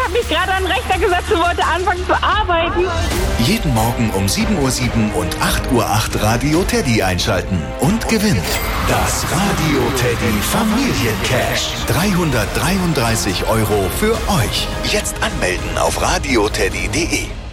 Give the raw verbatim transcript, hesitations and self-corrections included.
habe mich gerade an den Rechner gesetzt und wollte anfangen zu arbeiten. Jeden Morgen um sieben Uhr sieben und acht Uhr acht Radio Teddy einschalten und gewinnen. Das Radio Teddy Familiencash. dreihundertdreiunddreißig Euro für euch. Jetzt anmelden auf radioteddy punkt de.